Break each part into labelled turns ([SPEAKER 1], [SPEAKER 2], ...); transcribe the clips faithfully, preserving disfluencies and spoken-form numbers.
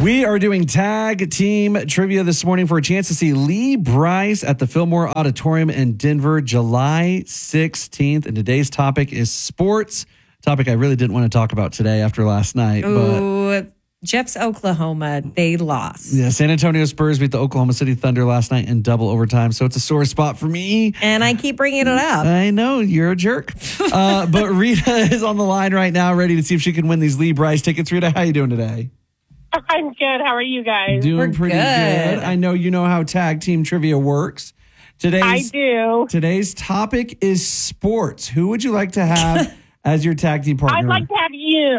[SPEAKER 1] We are doing tag team trivia this morning for a chance to see Lee Brice at the Fillmore Auditorium in Denver, July sixteenth. And today's topic is sports. Topic I really didn't want to talk about today after last night.
[SPEAKER 2] Ooh, but Jeff's Oklahoma, they lost.
[SPEAKER 1] Yeah, San Antonio Spurs beat the Oklahoma City Thunder last night in double overtime, so it's a sore spot for me.
[SPEAKER 2] And I keep bringing it up.
[SPEAKER 1] I know, you're a jerk. uh, but Rita is on the line right now, ready to see if she can win these Lee Brice tickets. Rita, how you doing today?
[SPEAKER 3] I'm good. How are you guys?
[SPEAKER 1] Doing
[SPEAKER 2] We're
[SPEAKER 1] pretty
[SPEAKER 2] good.
[SPEAKER 1] good. I know you know how tag team trivia works. Today's,
[SPEAKER 3] I do.
[SPEAKER 1] Today's topic is sports. Who would you like to have as your tag team partner?
[SPEAKER 3] I'd like to have you.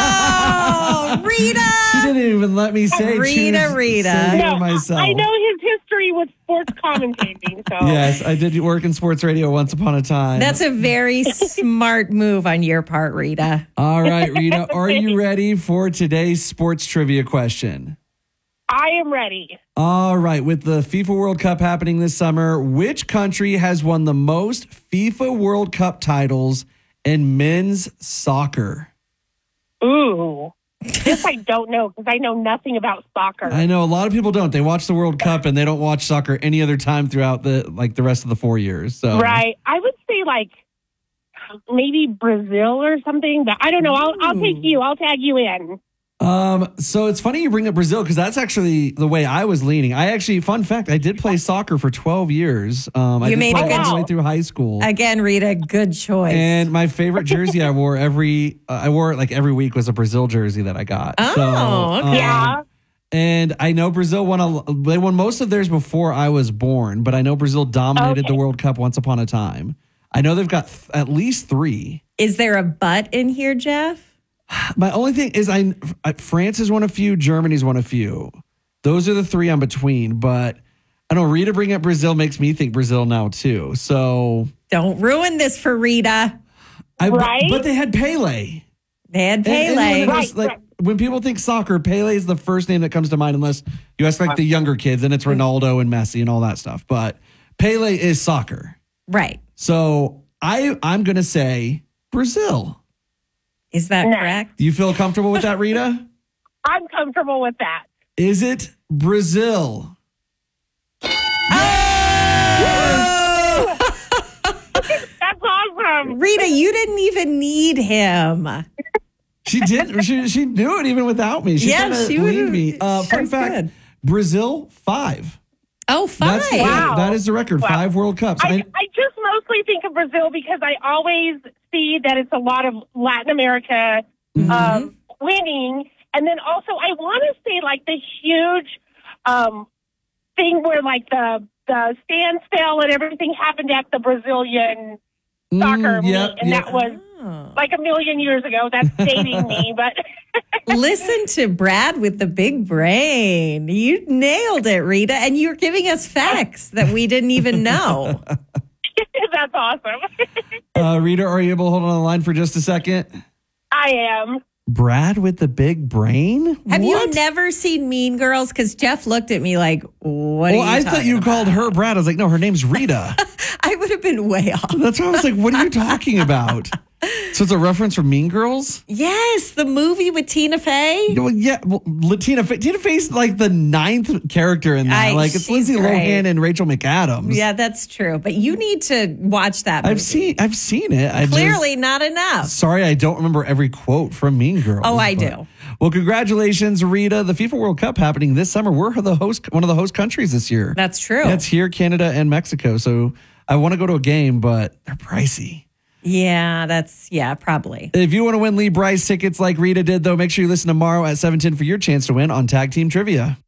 [SPEAKER 2] Oh, Rita!
[SPEAKER 1] She didn't even let me say
[SPEAKER 2] Rita,
[SPEAKER 1] choose,
[SPEAKER 2] Rita.
[SPEAKER 1] say
[SPEAKER 3] No,
[SPEAKER 1] myself.
[SPEAKER 3] I know his history with sports commentating. So
[SPEAKER 1] Yes, I did work in sports radio once upon a time.
[SPEAKER 2] That's a very smart move on your part, Rita.
[SPEAKER 1] All right, Rita, are you ready for today's sports trivia question?
[SPEAKER 3] I am ready.
[SPEAKER 1] All right, with the FIFA World Cup happening this summer, which country has won the most FIFA World Cup titles in men's soccer?
[SPEAKER 3] Ooh. This I don't know because I know nothing about soccer.
[SPEAKER 1] I know a lot of people don't. They watch the World Cup and they don't watch soccer any other time throughout the like the rest of the four years. So
[SPEAKER 3] Right. I would say like maybe Brazil or something, but I don't know. I'll, I'll take you. I'll tag you in.
[SPEAKER 1] Um, so it's funny you bring up Brazil because that's actually the way I was leaning. I actually, fun fact, I did play soccer for twelve years. Um, I
[SPEAKER 2] You
[SPEAKER 1] did
[SPEAKER 2] made
[SPEAKER 1] play
[SPEAKER 2] a good
[SPEAKER 1] all the way
[SPEAKER 3] choice.
[SPEAKER 1] through high school.
[SPEAKER 2] Again, Rita, good choice.
[SPEAKER 1] And my favorite jersey I wore every, uh, I wore it like every week was a Brazil jersey that I got.
[SPEAKER 2] Oh, okay.
[SPEAKER 1] um,
[SPEAKER 3] Yeah.
[SPEAKER 1] And I know Brazil won a, they won most of theirs before I was born, but I know Brazil dominated
[SPEAKER 3] Okay.
[SPEAKER 1] the World Cup once upon a time. I know they've got th- at least three.
[SPEAKER 2] Is there a butt in here, Jeff?
[SPEAKER 1] My only thing is I France has won a few, Germany's won a few. Those are the three I'm between, but I don't know, Rita bringing up Brazil makes me think Brazil now too. So
[SPEAKER 2] Don't ruin this for Rita.
[SPEAKER 1] I
[SPEAKER 3] Right?
[SPEAKER 1] but they had Pele.
[SPEAKER 2] They had
[SPEAKER 1] And- and
[SPEAKER 2] Pele.
[SPEAKER 1] when, there's,
[SPEAKER 3] Right,
[SPEAKER 1] like,
[SPEAKER 3] right.
[SPEAKER 1] when people think soccer, Pele is the first name that comes to mind unless you ask like the younger kids and it's Ronaldo and Messi and all that stuff. But Pele is soccer.
[SPEAKER 2] Right.
[SPEAKER 1] So I I'm gonna say Brazil.
[SPEAKER 2] Is that
[SPEAKER 3] Nah.
[SPEAKER 2] correct?
[SPEAKER 1] Do you feel comfortable with that, Rita?
[SPEAKER 3] I'm comfortable with that.
[SPEAKER 1] Is it Brazil?
[SPEAKER 3] That's awesome.
[SPEAKER 2] Rita, you didn't even need him.
[SPEAKER 1] She did. She, she knew it even without me. She
[SPEAKER 2] Yeah,
[SPEAKER 1] kinda
[SPEAKER 2] she
[SPEAKER 1] leaned
[SPEAKER 2] would've-
[SPEAKER 1] me. Uh,
[SPEAKER 2] sure
[SPEAKER 1] fun fact:
[SPEAKER 2] did.
[SPEAKER 1] Brazil five.
[SPEAKER 2] Oh, fine.
[SPEAKER 1] That's the-
[SPEAKER 3] Wow.
[SPEAKER 1] that is the record.
[SPEAKER 3] Wow.
[SPEAKER 1] Five World Cups.
[SPEAKER 3] I,
[SPEAKER 1] I,
[SPEAKER 3] I just mostly think of Brazil because I always see that it's a lot of Latin America um, winning. And then also, I want to say like the huge um, thing where like the, the standstill and everything happened at the Brazilian soccer
[SPEAKER 1] Mm,
[SPEAKER 3] meet.
[SPEAKER 1] yep,
[SPEAKER 3] And
[SPEAKER 1] yep.
[SPEAKER 3] that was
[SPEAKER 2] Oh.
[SPEAKER 3] like a million years ago. That's dating me, but
[SPEAKER 2] Listen to Brad with the big brain. You nailed it, Rita. And you're giving us facts that we didn't even know.
[SPEAKER 3] that's awesome.
[SPEAKER 1] uh, Rita, are you able to hold on the line for just a second?
[SPEAKER 3] I am.
[SPEAKER 1] Brad with the big brain.
[SPEAKER 2] Have you
[SPEAKER 1] What?
[SPEAKER 2] never seen Mean Girls? Because Jeff looked at me like, what
[SPEAKER 1] Well,
[SPEAKER 2] are you
[SPEAKER 1] I thought
[SPEAKER 2] talking
[SPEAKER 1] you
[SPEAKER 2] about?
[SPEAKER 1] called her Brad. I was like, no, her name's Rita.
[SPEAKER 2] I would have been way off.
[SPEAKER 1] That's why I was like, what are you talking about? So it's a reference from Mean Girls?
[SPEAKER 2] Yes, the movie with Tina Fey.
[SPEAKER 1] Well, yeah, well, Tina Fey. Tina Fey's like the ninth character in that.
[SPEAKER 2] I-
[SPEAKER 1] like it's
[SPEAKER 2] she's
[SPEAKER 1] Lindsay
[SPEAKER 2] great.
[SPEAKER 1] Lohan and Rachel McAdams.
[SPEAKER 2] Yeah, that's true. But you need to watch that movie.
[SPEAKER 1] I've seen. I've seen it. I
[SPEAKER 2] Clearly not
[SPEAKER 1] Just,
[SPEAKER 2] enough.
[SPEAKER 1] sorry, I don't remember every quote from Mean Girls.
[SPEAKER 2] Oh, I
[SPEAKER 1] but-
[SPEAKER 2] do.
[SPEAKER 1] Well, congratulations, Rita. The FIFA World Cup happening this summer. We're the host, one of the host countries this year.
[SPEAKER 2] That's true.
[SPEAKER 1] That's here, Canada and Mexico. So I want to go to a game, but they're pricey.
[SPEAKER 2] Yeah, that's, yeah, probably.
[SPEAKER 1] If you want to win Lee Brice tickets like Rita did, though, make sure you listen tomorrow at seven ten for your chance to win on Tag Team Trivia.